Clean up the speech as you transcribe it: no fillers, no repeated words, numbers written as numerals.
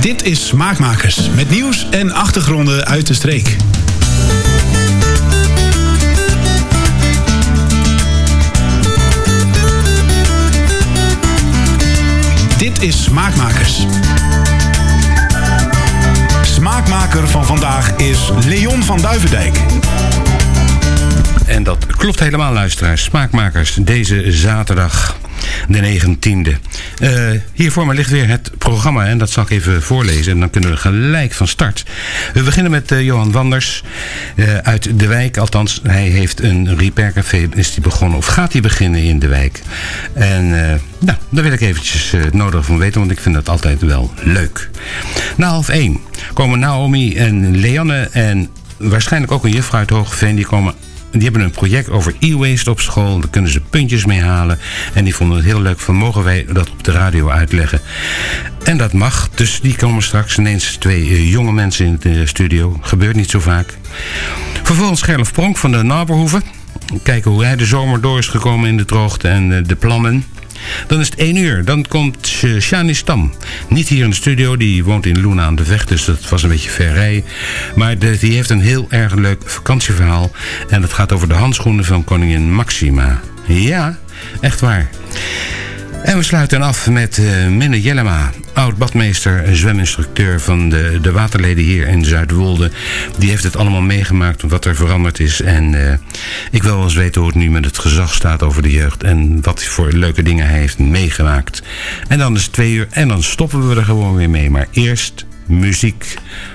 Dit is Smaakmakers, met nieuws en achtergronden uit de streek. Dit is Smaakmakers. Smaakmaker van vandaag is Leon van Duivendijk. En dat klopt helemaal, luisteraars. Smaakmakers, deze zaterdag, de 19e. Hier voor me ligt weer het programma en dat zal ik even voorlezen. En dan kunnen we gelijk van start. We beginnen met Johan Wanders uit De Wijk. Althans, hij heeft een repaircafé. Is die begonnen of gaat hij beginnen in De Wijk? En daar wil ik eventjes het nodige van weten, want ik vind dat altijd wel leuk. Na 12:30 komen Naomi en Leanne en waarschijnlijk ook een juffrouw uit Hoogeveen. Die hebben een project over e-waste op school. Daar kunnen ze puntjes mee halen. En die vonden het heel leuk van, mogen wij dat op de radio uitleggen? En dat mag. Dus die komen straks ineens 2 jonge mensen in de studio. Gebeurt niet zo vaak. Vervolgens Gerlof Pronk van de Naberhoeven. Kijken hoe hij de zomer door is gekomen in de droogte en de plannen. Dan is het 1 uur. Dan komt Shani Stam. Niet hier in de studio. Die woont in Loenen aan de Vecht. Dus dat was een beetje ver rijden. Maar die heeft een heel erg leuk vakantieverhaal. En dat gaat over de handschoenen van koningin Maxima. Ja, echt waar. En we sluiten af met Minne Jellema, oud-badmeester en zweminstructeur van de waterleden hier in Zuidwolde. Die heeft het allemaal meegemaakt wat er veranderd is. En ik wil wel eens weten hoe het nu met het gezag staat over de jeugd. En wat voor leuke dingen hij heeft meegemaakt. En dan is het 2 uur en dan stoppen we er gewoon weer mee. Maar eerst muziek